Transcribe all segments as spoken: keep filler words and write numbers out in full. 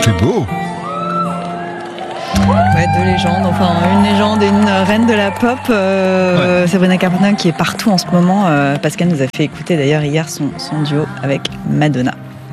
C'est beau. Ouais, deux légendes, enfin une légende et une reine de la pop, euh, ouais. Sabrina Carpenter qui est partout en ce moment. Euh, Pascal nous a fait écouter d'ailleurs hier son, son duo avec Madonna.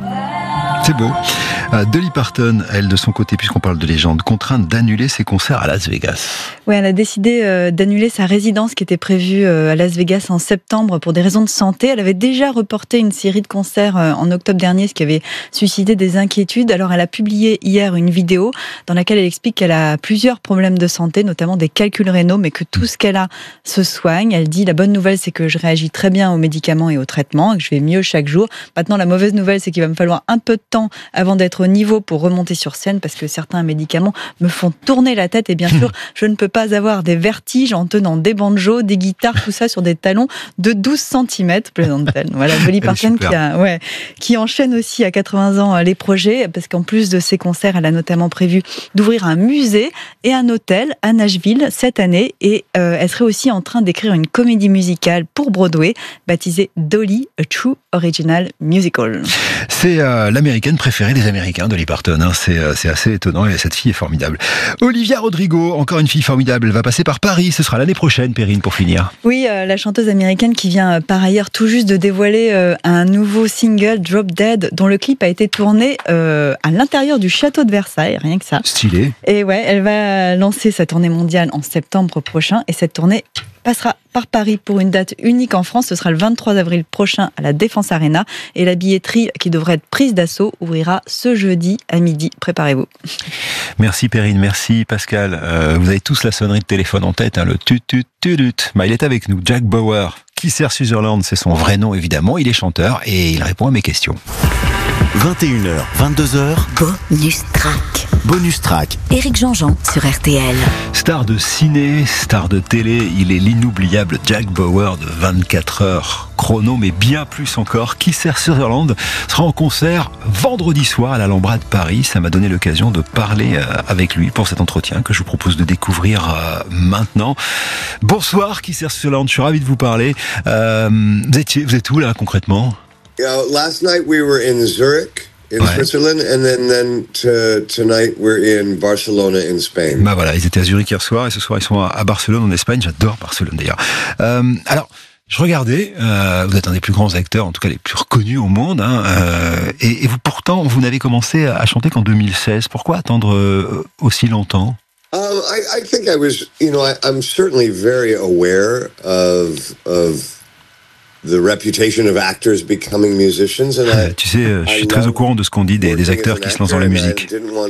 C'est beau. Euh, Dolly Parton, elle de son côté, puisqu'on parle de légende, contrainte d'annuler ses concerts à Las Vegas. Oui, elle a décidé euh, d'annuler sa résidence qui était prévue euh, à Las Vegas en septembre pour des raisons de santé. Elle avait déjà reporté une série de concerts euh, en octobre dernier, ce qui avait suscité des inquiétudes. Alors elle a publié hier une vidéo dans laquelle elle explique qu'elle a plusieurs problèmes de santé, notamment des calculs rénaux, mais que tout ce qu'elle a se soigne. Elle dit, la bonne nouvelle, c'est que je réagis très bien aux médicaments et aux traitements, et que je vais mieux chaque jour. Maintenant, la mauvaise nouvelle, c'est qu'il va me falloir un peu de temps avant d'être au niveau pour remonter sur scène, parce que certains médicaments me font tourner la tête, et bien sûr, je ne peux pas avoir des vertiges en tenant des banjos, des guitares, tout ça sur des talons de douze centimètres, plaisante-t-elle. Voilà, Dolly Parton qui, a, ouais, qui enchaîne aussi à quatre-vingts ans les projets, parce qu'en plus de ses concerts, elle a notamment prévu d'ouvrir un musée et un hôtel à Nashville cette année, et euh, elle serait aussi en train d'écrire une comédie musicale pour Broadway, baptisée Dolly, A True Original Musical. C'est euh, l'américaine préférée des Américains, Dolly Parton. Hein. C'est, euh, c'est assez étonnant et cette fille est formidable. Olivia Rodrigo, encore une fille formidable, elle va passer par Paris. Ce sera l'année prochaine, Perrine, pour finir. Oui, euh, la chanteuse américaine qui vient euh, par ailleurs tout juste de dévoiler euh, un nouveau single, Drop Dead, dont le clip a été tourné euh, à l'intérieur du château de Versailles, rien que ça. Stylé. Et ouais, elle va lancer sa tournée mondiale en septembre prochain, et cette tournée passera par Paris pour une date unique en France. Ce sera le vingt-trois avril prochain à la Défense Arena, et la billetterie, qui devrait être prise d'assaut, ouvrira ce jeudi à midi. Préparez-vous. Merci Perrine, merci Pascal. Euh, vous avez tous la sonnerie de téléphone en tête, hein, le tut tut tut tut. Bah, il est avec nous, Jack Bauer. Keith Sutherland, c'est son vrai nom évidemment. Il est chanteur et il répond à mes questions. vingt et une heures, vingt-deux heures. Bonus track. Bonus track. Éric Jean-Jean sur R T L. Star de ciné, star de télé, il est l'inoubliable Jack Bauer de vingt-quatre heures chrono, mais bien plus encore. Keith Sutherland sera en concert vendredi soir à l'Alhambra de Paris. Ça m'a donné l'occasion de parler avec lui pour cet entretien que je vous propose de découvrir maintenant. Bonsoir Keith Sutherland, je suis ravi de vous parler. Euh, vous, êtes, vous êtes où là concrètement? Yeah, last night we were in Zurich, in ouais. Switzerland, and then, then to, tonight we're in Barcelona, in Spain. Bah voilà, ils étaient à Zurich hier soir, et ce soir ils sont à Barcelone, en Espagne. J'adore Barcelone d'ailleurs. Euh, alors, je regardais, euh, vous êtes un des plus grands acteurs, en tout cas les plus reconnus au monde, hein, euh, et, et vous pourtant, vous n'avez commencé à chanter qu'en deux mille seize. Pourquoi attendre euh, aussi longtemps? Um, I, I think I was, you know, I, I'm certainly very aware of of. The reputation of actors becoming musicians, and I, tu sais, je suis très au courant de ce qu'on dit des, des acteurs qui se lancent dans la musique.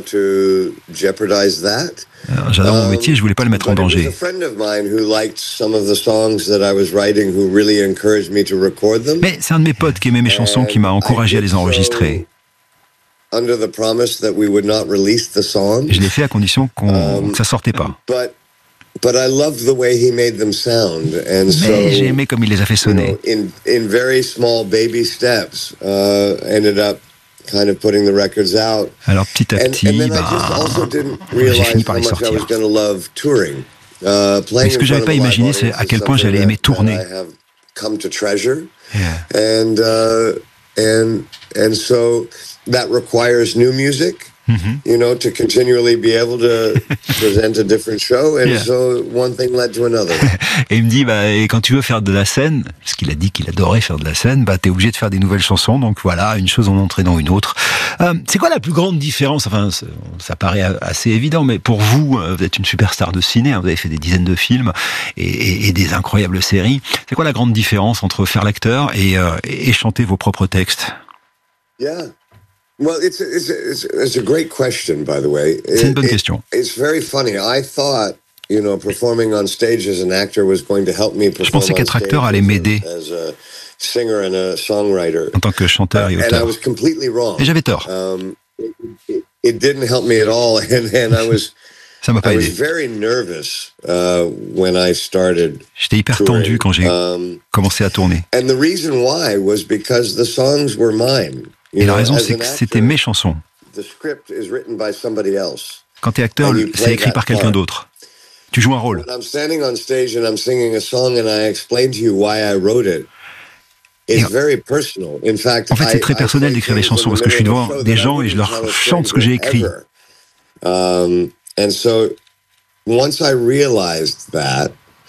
Alors, j'adore mon métier, je voulais pas le mettre en danger. Mais c'est un de mes potes qui aimait mes chansons qui m'a encouragé à les enregistrer. Je l'ai fait à condition qu'on, que ça sortait pas. But I loved the way he made them sound, and so Mais j'ai aimé comme il les a fait sonner. You know, in in very small baby steps, uh, ended up kind of putting the records out. Alors petit à petit, and, and bah, j'ai fini par les sortir. Uh, Mais ce que j'avais pas imaginé, c'est à quel point j'allais aimer tourner. Come to treasure, yeah. and uh, and and so that requires new music. Mm-hmm. You know, to continually be able to present a different show, and yeah. so one thing led to another. Et il me dit, bah, et quand tu veux faire de la scène, parce qu'il a dit qu'il adorait faire de la scène, bah, t'es obligé de faire des nouvelles chansons, donc voilà, une chose en entraînant une autre. Euh, c'est quoi la plus grande différence? Enfin, ça paraît assez évident, mais pour vous, vous êtes une superstar de ciné, hein, vous avez fait des dizaines de films et, et, et des incroyables séries. C'est quoi la grande différence entre faire l'acteur et, euh, et chanter vos propres textes? Yeah. Well, it's a, it's, a, it's a great question, by the way. C'est une bonne question. It, it's very funny. I thought, you know, performing on stage as an actor was going to help me perform. Je pensais qu'être acteur allait m'aider as a singer and a songwriter. En tant que chanteur et auteur. And I was completely wrong. Et j'avais tort. Um, it, it, it didn't help me at all, and, and I was. Ça m'a pas I aidé. was very nervous uh, when I started. J'étais hyper touring. tendu quand j'ai um, commencé à tourner. And the reason why was because the songs were mine. Et la raison, c'est que c'était mes chansons. Quand t'es acteur, c'est écrit par quelqu'un d'autre. Tu joues un rôle. It's very personal. In fact, en fait, c'est très personnel d'écrire des chansons parce que je suis devant des gens et je leur chante ce que j'ai écrit. Um, and so, once I realized that,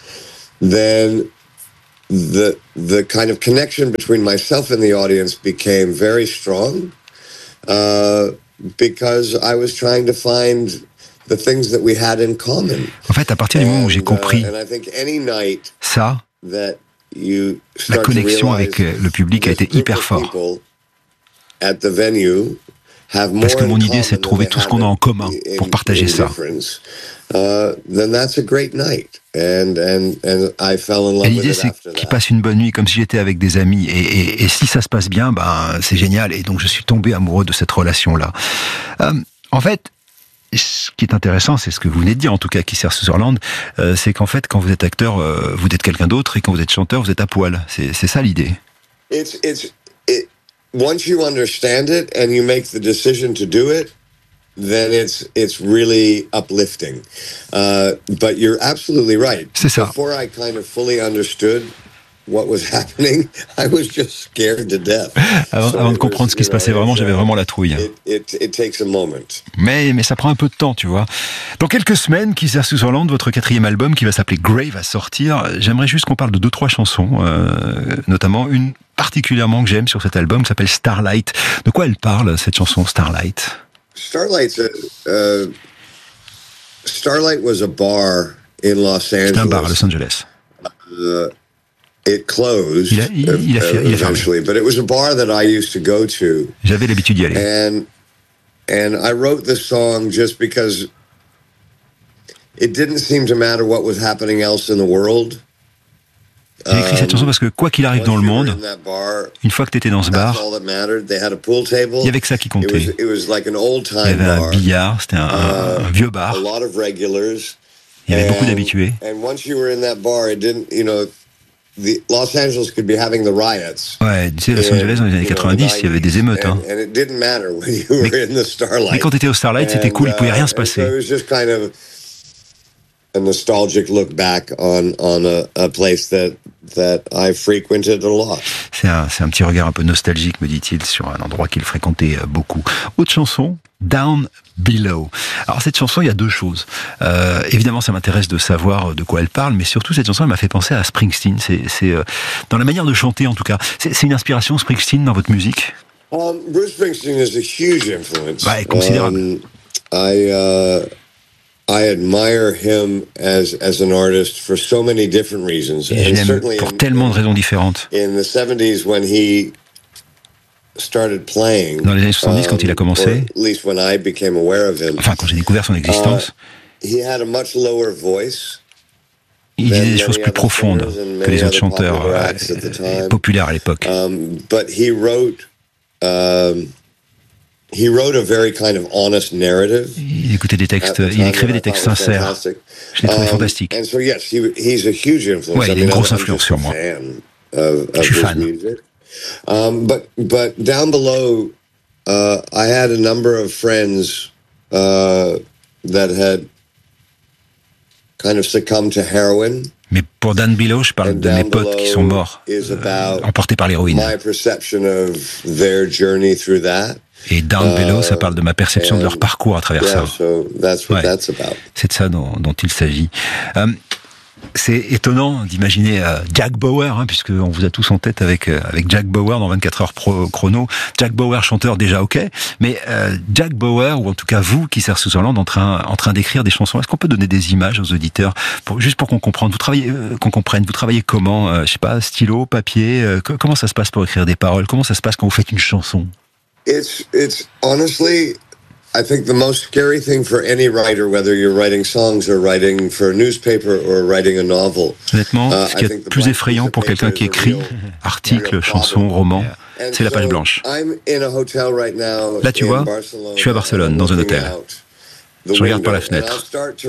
then the the kind of connection between myself and the audience became very strong, uh, because I was trying to find the things that we had in common. En fait, à partir du moment où j'ai compris uh, and I think any night ça, that you la connexion avec le public a été hyper fort. At the venue have more Parce que mon idée, c'est de trouver tout ce qu'on a en commun pour partager ça. Uh, then that's a great night. And, and, and I fell in love Et l'idée, with it c'est after qu'ils that. passent une bonne nuit comme si j'étais avec des amis. Et, et, et si ça se passe bien, ben, c'est génial. Et donc, je suis tombé amoureux de cette relation-là. Euh, en fait, ce qui est intéressant, c'est ce que vous venez de dire, en tout cas, Kieser Sutherland, euh, c'est qu'en fait, quand vous êtes acteur, euh, vous êtes quelqu'un d'autre, et quand vous êtes chanteur, vous êtes à poil. C'est, c'est ça l'idée. It's, it's, it, once you understand it and you make the decision to do it, then it's it's really uplifting. Uh, but you're absolutely right. C'est ça. Before I kind of fully understood what was happening, I was just scared to death. Avant, So avant de it comprendre was, ce qui se you know, passait vraiment, j'avais vraiment la trouille. It, it, it takes a moment. Mais, mais ça prend un peu de temps, tu vois. Dans quelques semaines, Kieser Sutherland, votre quatrième album qui va s'appeler Grey va sortir. J'aimerais juste qu'on parle de deux, trois chansons, euh, notamment une particulièrement que j'aime sur cet album qui s'appelle Starlight. De quoi elle parle, cette chanson Starlight? Starlight's a, uh, Starlight was a bar in Los Angeles. C'est un bar à Los Angeles. Uh, it closed Il a, il, il a, fait, il a fermé. eventually, but it was a bar that I used to go to. J'avais l'habitude d'y aller. And and I wrote the song just because it didn't seem to matter what was happening else in the world. J'ai écrit cette chanson parce que quoi qu'il arrive dans le monde, une fois que tu étais dans ce bar, il y avait que ça qui comptait. Il y avait un billard, c'était un, un vieux bar. Il y avait beaucoup d'habitués. Ouais, tu sais, Los Angeles dans les années quatre-vingt-dix, il y avait des émeutes. Hein. Mais, mais quand tu étais au Starlight, c'était cool, il ne pouvait rien se passer. A nostalgic look back on on a, a place that that I frequented a lot. C'est un c'est un petit regard un peu nostalgique, me dit-il, sur un endroit qu'il fréquentait beaucoup. Autre chanson, Down Below. Alors cette chanson, il y a deux choses. Euh, évidemment, ça m'intéresse de savoir de quoi elle parle, mais surtout cette chanson, elle m'a fait penser à Springsteen. C'est c'est euh, dans la manière de chanter, en tout cas. C'est, c'est une inspiration, Springsteen, dans votre musique? Um, Bruce Springsteen is a huge influence. Ouais, considérable. Um, I uh, I admire him as as an artist for so many different reasons. Et je l'aime pour in, tellement de raisons différentes. In the seventies, when he started playing, dans les années soixante-dix, um, quand il a commencé, at least when I became aware of him, enfin quand j'ai découvert son existence, uh, he had a much lower voice. Il disait des choses plus profondes que les autres chanteurs euh, populaires à l'époque. Um, but he wrote. Um, He wrote a very kind of honest narrative. Il écoutait des textes, il écrivait des textes sincères. Je l'ai trouvé um, fantastique. And so yes, he, he's a huge influence. Ouais, il a une grosse influence sur moi. Of, of Je suis fan. Music. Um, but but down below, uh, I had a number of friends uh, that had kind of succumbed to heroin. Mais pour Down Below, je parle de mes potes qui sont morts, euh, emportés par l'héroïne. My perception of their journey through that. Et Down Below, ça parle de ma perception de leur parcours à travers yeah, ça. So that's what ouais. that's about. C'est de ça dont, dont il s'agit. Euh, c'est étonnant d'imaginer euh, Jack Bauer, hein, puisqu'on vous a tous en tête avec euh, avec Jack Bauer dans vingt-quatre heures pro, chrono. Jack Bauer, chanteur, déjà ok, mais euh, Jack Bauer, ou en tout cas vous, Kieser Sutherland, en train en train d'écrire des chansons. Est-ce qu'on peut donner des images aux auditeurs, pour, juste pour qu'on comprenne, vous travaillez, euh, qu'on comprenne, vous travaillez comment, euh, je sais pas, stylo, papier, euh, comment ça se passe pour écrire des paroles, comment ça se passe quand vous faites une chanson? It's it's honestly, I think the most scary thing for any writer, whether you're writing songs or writing for a newspaper or writing a novel. Honnêtement, uh, ce qui est le plus effrayant pour quelqu'un qui écrit articles, chansons, romans, c'est la page blanche. Là, tu vois, je suis à Barcelone, dans un hôtel. Je regarde par la fenêtre.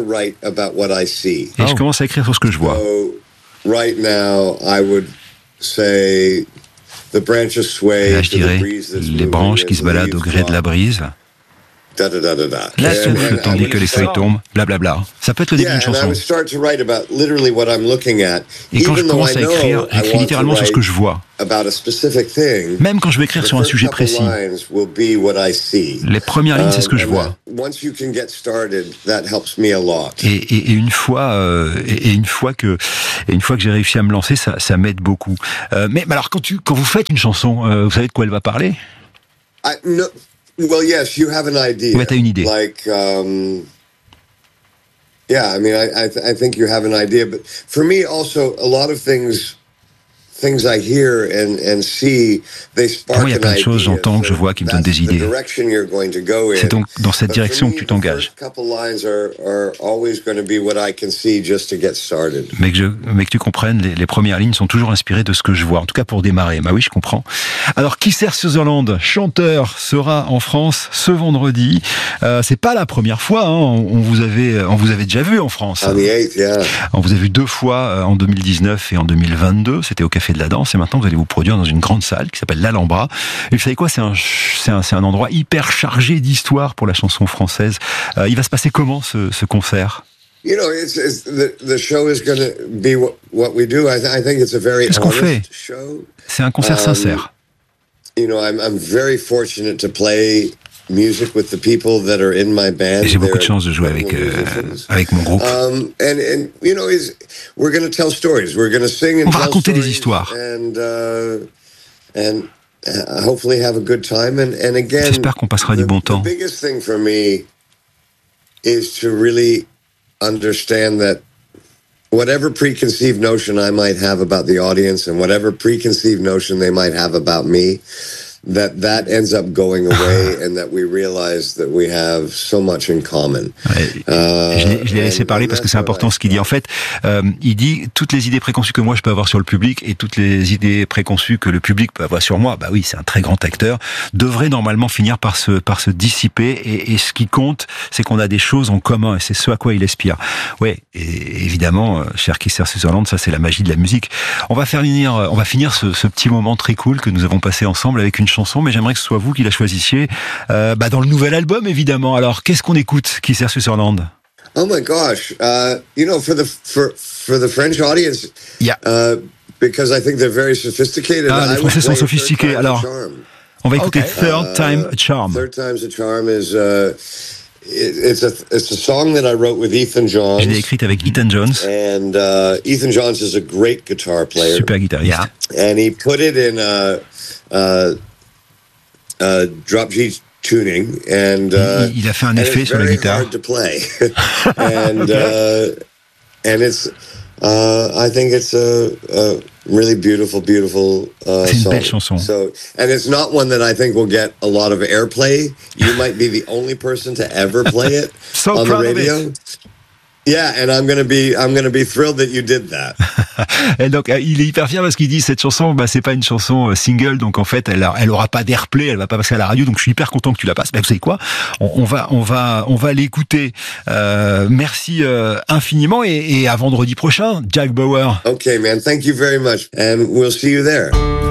Et je commence à écrire sur ce que je vois. Right now, I would say the branches sway. Là, je dirais, les branches qui se baladent au gré de la brise. da da da da da. La And- souffle and I tandis would que les feuilles start- tombent, blablabla. Ça peut être le début Yeah, d'une and I chanson. would start to write about literally what I'm looking at. Et quand je Even though commence I à know écrire, I j'écris want to littéralement sur ce que je write vois. about a specific thing. Même quand je vais écrire The sur un first sujet couple précis. lines will be what I see. Les premières lignes, c'est ce que je Um, vois. and that- Once you can get started, that helps me a lot. Et, et, et une fois, euh, et, et une fois que, et une fois que j'ai réussi à me lancer, ça, ça m'aide beaucoup. Euh, mais, mais alors, quand tu, quand vous faites une chanson, euh, vous savez de quoi elle va parler? I, no, well, yes, you have an idea. Ouais, t'as une idée. Like, um, yeah, I mean, I, I, th- I think you have an idea. But for me, also, a lot of things, things I hear and, and see, they spark Moi, il y a an plein de choses, idea. j'entends, que je So vois, qui me donnent that's des the idées. direction you're going to go in. C'est donc dans cette But for direction me, que tu the t'engages. first couple lines are, are always going to be what I can see just to get started. Mais que, je, mais que tu comprennes, les, les premières lignes sont toujours inspirées de ce que je vois, en tout cas pour démarrer. Bah oui, je comprends. Alors, Keith Sutherland, chanteur, sera en France ce vendredi. Euh, c'est pas la première fois, hein. on, on vous avait, on vous avait déjà vu en France. On the eighth, yeah. On vous a vu deux fois euh, en deux mille dix-neuf et en deux mille vingt-deux, c'était au Café de la Danse, et maintenant vous allez vous produire dans une grande salle qui s'appelle l'Alhambra. Et vous savez quoi, c'est un, c'est un, c'est un endroit hyper chargé d'histoire pour la chanson française. Euh, il va se passer comment ce, ce concert? You know, it's, it's the the show is going to be what, what we do. I, th- I think it's a very Qu'est-ce qu'on fait? honest show. C'est un concert Um, sincère. You know, I'm I'm very fortunate to play music with the people that are in my band. Et j'ai beaucoup de They're chance de jouer avec, wonderful euh, musicians. avec mon groupe. Um, and and you know, is we're going to tell stories. We're going to sing and On va tell raconter des stories histoires. and uh, and uh, hopefully have a good time. And and again, J'espère qu'on passera du the- bon temps. The biggest thing for me is to really understand that whatever preconceived notion I might have about the audience and whatever preconceived notion they might have about me, that that ends up going away and that we realize that we have so much in common. Ouais, Euh, je l'ai, je l'ai laissé and- parler and parce que that's c'est what important I ce qu'il dit. En fait, euh, il dit toutes les idées préconçues que moi je peux avoir sur le public et toutes les idées préconçues que le public peut avoir sur moi. Bah oui, c'est un très grand acteur. Devraient normalement finir par se par se dissiper. Et, et ce qui compte, c'est qu'on a des choses en commun et c'est ce à quoi il aspire. Ouais, et évidemment, euh, cher Keith Sutherland, ça c'est la magie de la musique. On va finir, on va finir ce, ce petit moment très cool que nous avons passé ensemble avec une chanson, mais j'aimerais que ce soit vous qui la choisissiez euh, bah dans le nouvel album évidemment. Alors qu'est-ce qu'on écoute, Keith Sutherland? Oh my gosh! Uh, you know, for the for for the French audience, Yeah. uh, because I think they're very sophisticated. Ah, les I would Français sont play Third sophistiqués, Time's a alors. Charm. On va écouter Okay. Third Time a Charm. Third Time's a Charm is uh, it, it's a it's a song that I wrote with Ethan Johns. Je l'ai écrite avec Ethan Jones, And uh, Ethan Johns is a great guitar player. super guitariste. And he put it in a, a, a drop G tuning, and uh, Il- il a fait un and effet it's sur la very guitare. hard to play, and uh, and it's uh, I think it's a, a really beautiful, beautiful uh, C'est une song. belle chanson. So, and it's not one that I think will get a lot of airplay. You might be the only person to ever play it So on the proud of radio. it. Yeah, and I'm gonna be I'm gonna be thrilled that you did that. Et donc, euh, il est hyper fier parce qu'il dit cette chanson, bah, c'est pas une chanson euh, single, donc en fait, elle, a- elle aura pas d'airplay, elle va pas passer à la radio, donc je suis hyper content que tu la passes. Bah, vous savez quoi, on, on va, on va, on va l'écouter. Euh, merci euh, infiniment et, et à vendredi prochain, Jack Bauer. Okay, man. Thank you very much, and we'll see you there.